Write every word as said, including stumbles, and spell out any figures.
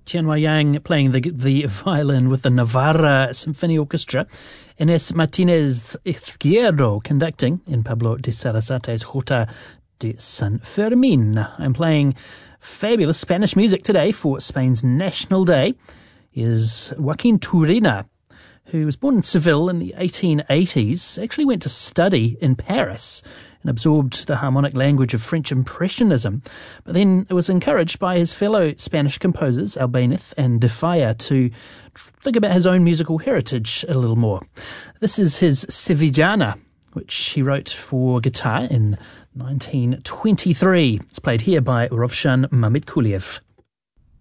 Tianhua Yang playing the the violin with the Navarra Symphony Orchestra. Inés Martínez Izquierdo conducting in Pablo de Sarasate's Jota de San Fermín. I'm playing fabulous Spanish music today for Spain's National Day. Is Joaquin Turina, who was born in Seville in the eighteen eighties, actually went to study in Paris and absorbed the harmonic language of French Impressionism, but then was encouraged by his fellow Spanish composers, Albéniz and de Falla, to think about his own musical heritage a little more. This is his Sevillana, which he wrote for guitar in nineteen twenty-three. It's played here by Rovshan Mamitkuliev.